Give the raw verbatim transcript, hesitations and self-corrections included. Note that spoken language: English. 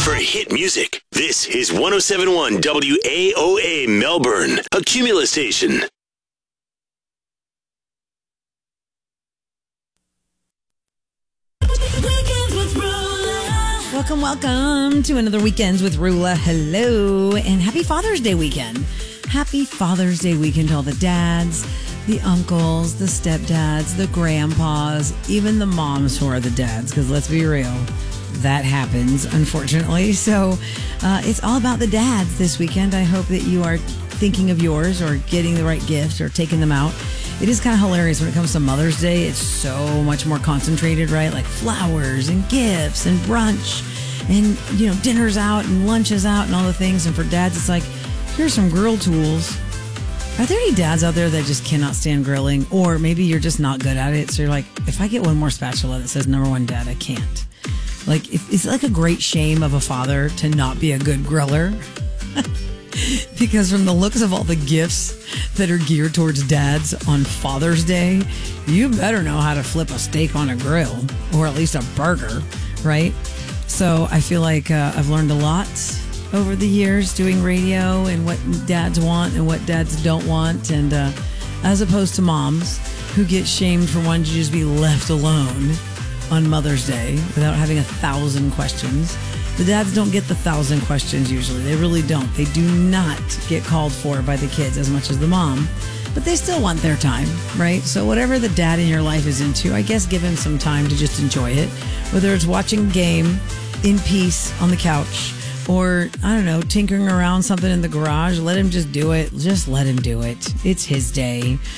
For hit music, this is one oh seven point one W A O A Melbourne, a Cumulus station. Welcome, welcome to another Weekends with Rula. Hello, and happy Father's Day weekend. Happy Father's Day weekend to all the dads, the uncles, the stepdads, the grandpas, even the moms who are the dads, because let's be real, that happens, unfortunately. So uh, it's all about the dads this weekend. I hope that you are thinking of yours or getting the right gifts or taking them out. It is kind of hilarious when it comes to Mother's Day. It's so much more concentrated, right? Like flowers and gifts and brunch and, you know, dinners out and lunches out and all the things. And for dads, it's like, here's some grill tools. Are there any dads out there that just cannot stand grilling? Or maybe you're just not good at it. So you're like, if I get one more spatula that says number one dad, I can't. Like, if, it's like a great shame of a father to not be a good griller. Because from the looks of all the gifts that are geared towards dads on Father's Day, you better know how to flip a steak on a grill, or at least a burger, right? So I feel like uh, I've learned a lot over the years doing radio and what dads want and what dads don't want. And uh, as opposed to moms who get shamed for wanting to just be left alone on Mother's Day without having a thousand questions. The dads don't get the thousand questions usually. They really don't. They do not get called for by the kids as much as the mom, but they still want their time, right? So whatever the dad in your life is into, I guess give him some time to just enjoy it. Whether it's watching a game in peace on the couch or, I don't know, tinkering around something in the garage, let him just do it. Just let him do it. It's his day.